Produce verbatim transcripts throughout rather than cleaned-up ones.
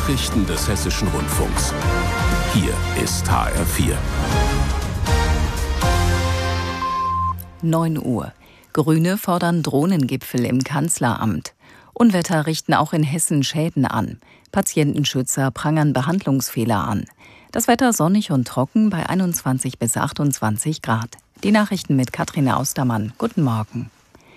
Nachrichten des Hessischen Rundfunks. Hier ist H R vier. neun Uhr. Grüne fordern Drohnengipfel im Kanzleramt. Unwetter richten auch in Hessen Schäden an. Patientenschützer prangern Behandlungsfehler an. Das Wetter sonnig und trocken bei einundzwanzig bis achtundzwanzig Grad. Die Nachrichten mit Katrin Austermann. Guten Morgen.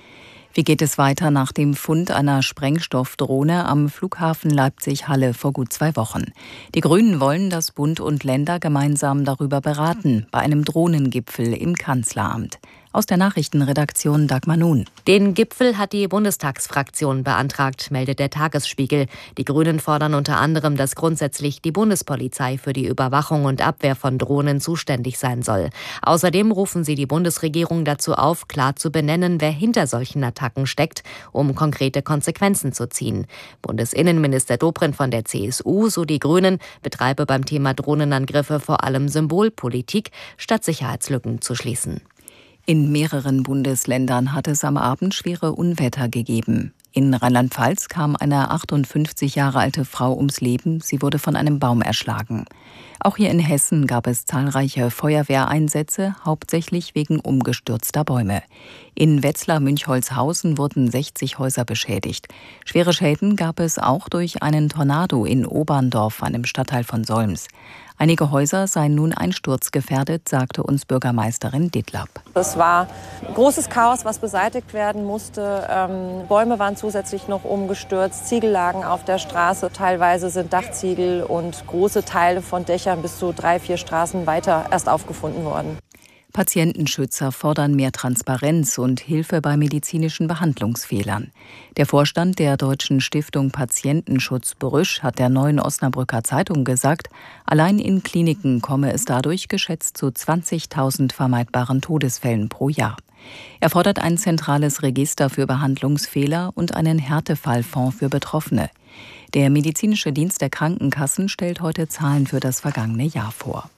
Wie geht es weiter nach dem Fund einer Sprengstoffdrohne am Flughafen Leipzig-Halle vor gut zwei Wochen? Die Grünen wollen, dass Bund und Länder gemeinsam darüber beraten, bei einem Drohnengipfel im Kanzleramt. Aus der Nachrichtenredaktion Dagmar Nun. Den Gipfel hat die Bundestagsfraktion beantragt, meldet der Tagesspiegel. Die Grünen fordern unter anderem, dass grundsätzlich die Bundespolizei für die Überwachung und Abwehr von Drohnen zuständig sein soll. Außerdem rufen sie die Bundesregierung dazu auf, klar zu benennen, wer hinter solchen Attacken steckt, um konkrete Konsequenzen zu ziehen. Bundesinnenminister Dobrindt von der C S U, so die Grünen, betreibe beim Thema Drohnenangriffe vor allem Symbolpolitik, statt Sicherheitslücken zu schließen. In mehreren Bundesländern hat es am Abend schwere Unwetter gegeben. In Rheinland-Pfalz kam eine achtundfünfzig Jahre alte Frau ums Leben. Sie wurde von einem Baum erschlagen. Auch hier in Hessen gab es zahlreiche Feuerwehreinsätze, hauptsächlich wegen umgestürzter Bäume. In Wetzlar-Münchholzhausen wurden sechzig Häuser beschädigt. Schwere Schäden gab es auch durch einen Tornado in Oberndorf, einem Stadtteil von Solms. Einige Häuser seien nun einsturzgefährdet, sagte uns Bürgermeisterin Dittlab. Es war großes Chaos, was beseitigt werden musste. Ähm, Bäume waren zusätzlich noch umgestürzt, Ziegel lagen auf der Straße. Teilweise sind Dachziegel und große Teile von Dächern bis zu drei, vier Straßen weiter erst aufgefunden worden. Patientenschützer fordern mehr Transparenz und Hilfe bei medizinischen Behandlungsfehlern. Der Vorstand der Deutschen Stiftung Patientenschutz Brüsch hat der Neuen Osnabrücker Zeitung gesagt, allein in Kliniken komme es dadurch geschätzt zu zwanzigtausend vermeidbaren Todesfällen pro Jahr. Er fordert ein zentrales Register für Behandlungsfehler und einen Härtefallfonds für Betroffene. Der medizinische Dienst der Krankenkassen stellt heute Zahlen für das vergangene Jahr vor.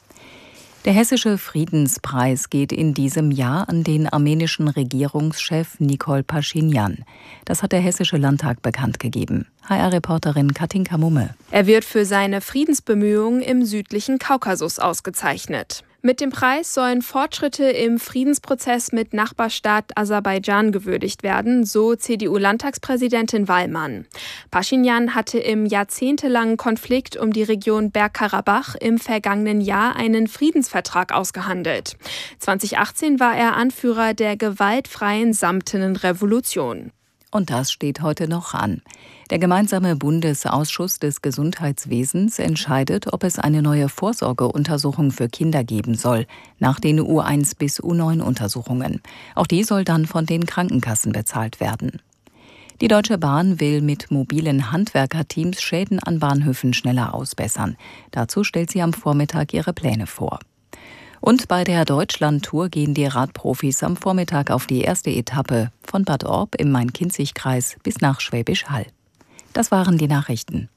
Der Hessische Friedenspreis geht in diesem Jahr an den armenischen Regierungschef Nikol Paschinjan. Das hat der Hessische Landtag bekannt gegeben. H R-Reporterin Katinka Mumme. Er wird für seine Friedensbemühungen im südlichen Kaukasus ausgezeichnet. Mit dem Preis sollen Fortschritte im Friedensprozess mit Nachbarstaat Aserbaidschan gewürdigt werden, so C D U-Landtagspräsidentin Wallmann. Paschinjan hatte im jahrzehntelangen Konflikt um die Region Bergkarabach im vergangenen Jahr einen Friedensvertrag ausgehandelt. zweitausendachtzehn war er Anführer der gewaltfreien Samtenen Revolution. Und das steht heute noch an. Der gemeinsame Bundesausschuss des Gesundheitswesens entscheidet, ob es eine neue Vorsorgeuntersuchung für Kinder geben soll, nach den U eins bis U neun Untersuchungen. Auch die soll dann von den Krankenkassen bezahlt werden. Die Deutsche Bahn will mit mobilen Handwerkerteams Schäden an Bahnhöfen schneller ausbessern. Dazu stellt sie am Vormittag ihre Pläne vor. Und bei der Deutschland-Tour gehen die Radprofis am Vormittag auf die erste Etappe von Bad Orb im Main-Kinzig-Kreis bis nach Schwäbisch Hall. Das waren die Nachrichten.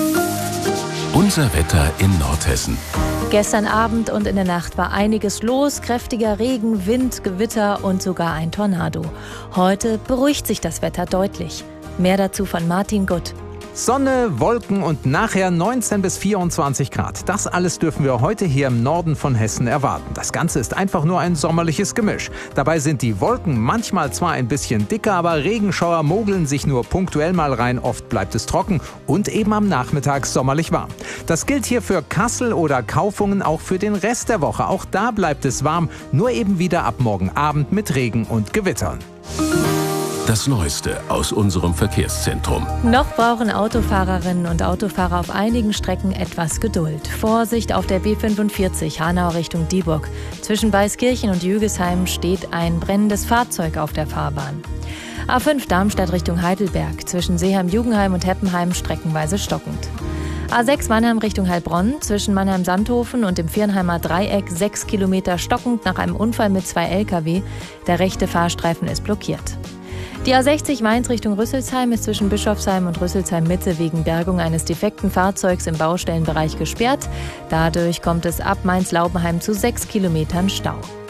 Unser Wetter in Nordhessen. Gestern Abend und in der Nacht war einiges los. Kräftiger Regen, Wind, Gewitter und sogar ein Tornado. Heute beruhigt sich das Wetter deutlich. Mehr dazu von Martin Gutt. Sonne, Wolken und nachher neunzehn bis vierundzwanzig Grad. Das alles dürfen wir heute hier im Norden von Hessen erwarten. Das Ganze ist einfach nur ein sommerliches Gemisch. Dabei sind die Wolken manchmal zwar ein bisschen dicker, aber Regenschauer mogeln sich nur punktuell mal rein. Oft bleibt es trocken und eben am Nachmittag sommerlich warm. Das gilt hier für Kassel oder Kaufungen auch für den Rest der Woche. Auch da bleibt es warm, nur eben wieder ab morgen Abend mit Regen und Gewittern. Das Neueste aus unserem Verkehrszentrum. Noch brauchen Autofahrerinnen und Autofahrer auf einigen Strecken etwas Geduld. Vorsicht auf der B fünfundvierzig Hanau Richtung Dieburg. Zwischen Weißkirchen und Jügesheim steht ein brennendes Fahrzeug auf der Fahrbahn. A fünf Darmstadt Richtung Heidelberg. Zwischen Seeheim-Jugenheim und Heppenheim streckenweise stockend. A sechs Mannheim Richtung Heilbronn. Zwischen Mannheim-Sandhofen und dem Viernheimer Dreieck sechs Kilometer stockend nach einem Unfall mit zwei L K W. Der rechte Fahrstreifen ist blockiert. Die A sechzig Mainz Richtung Rüsselsheim ist zwischen Bischofsheim und Rüsselsheim-Mitte wegen Bergung eines defekten Fahrzeugs im Baustellenbereich gesperrt. Dadurch kommt es ab Mainz-Laubenheim zu sechs Kilometern Stau.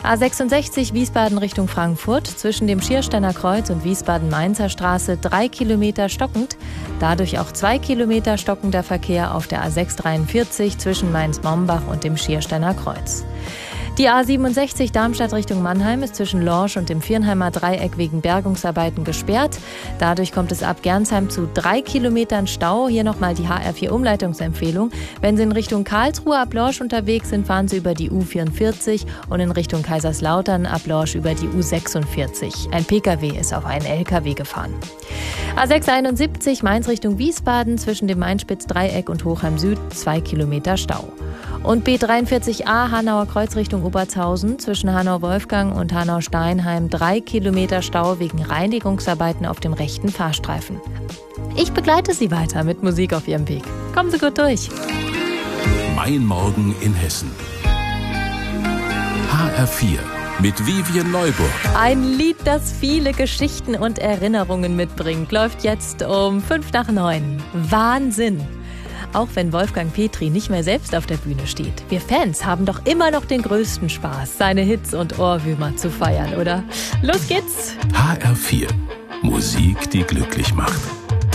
A sechsundsechzig Wiesbaden Richtung Frankfurt, zwischen dem Schiersteiner Kreuz und Wiesbaden-Mainzer Straße drei Kilometer stockend. Dadurch auch zwei Kilometer stockender Verkehr auf der A sechshundertdreiundvierzig zwischen Mainz-Mombach und dem Schiersteiner Kreuz. Die A siebenundsechzig Darmstadt Richtung Mannheim ist zwischen Lorsch und dem Viernheimer Dreieck wegen Bergungsarbeiten gesperrt. Dadurch kommt es ab Gernsheim zu drei Kilometern Stau. Hier nochmal die H R vier Umleitungsempfehlung. Wenn Sie in Richtung Karlsruhe ab Lorsch unterwegs sind, fahren Sie über die U vierundvierzig und in Richtung Kaiserslautern ab Lorsch über die U sechsundvierzig. Ein Pkw ist auf einen L K W gefahren. A sechshunderteinundsiebzig Mainz Richtung Wiesbaden zwischen dem Mainspitz-Dreieck und Hochheim Süd zwei Kilometer Stau. Und B dreiundvierzig A Hanauer Kreuz Richtung Obertshausen zwischen Hanau-Wolfgang und Hanau-Steinheim drei Kilometer Stau wegen Reinigungsarbeiten auf dem rechten Fahrstreifen. Ich begleite Sie weiter mit Musik auf Ihrem Weg. Kommen Sie gut durch. Mein Morgen in Hessen. H R vier mit Vivian Neuburg. Ein Lied, das viele Geschichten und Erinnerungen mitbringt, läuft jetzt um fünf nach neun. Wahnsinn! Auch wenn Wolfgang Petri nicht mehr selbst auf der Bühne steht. Wir Fans haben doch immer noch den größten Spaß, seine Hits und Ohrwürmer zu feiern, oder? Los geht's! H R vier. Musik, die glücklich macht.